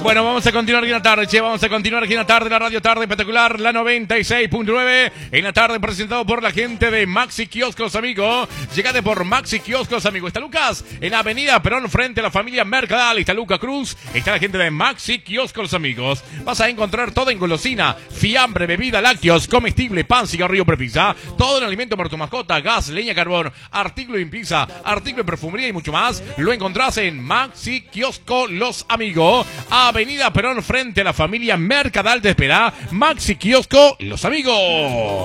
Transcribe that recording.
Bueno, vamos a continuar aquí en la tarde, che. Vamos a continuar aquí en la tarde, la radio tarde espectacular, la 96.9. En la tarde presentado por la gente de Maxi Kioscos, amigo. Llegate por Maxi Kioscos, amigo. Está Lucas en la avenida Perón frente a la familia Mercadal. Está Luca Cruz. Está la gente de Maxi Kioscos, amigos. Vas a encontrar todo en golosina, fiambre, bebida, lácteos, comestible, pan, cigarrillo, prepizza. Todo en alimento para tu mascota, gas, leña, carbón, artículo de limpieza, artículo de perfumería y mucho más. Lo encontrás en Maxi Kiosco, los amigos. Avenida Perón frente a la familia Mercadal te espera. Maxi Kiosco, los amigos.